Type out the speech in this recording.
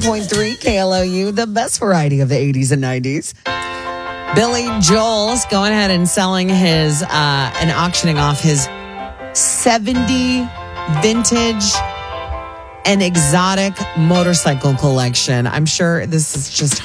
101.3 KLOU, the best variety of the 80s and 90s. Billy Joel's going ahead and selling his and auctioning off his 70 vintage and exotic motorcycle collection. I'm sure this is just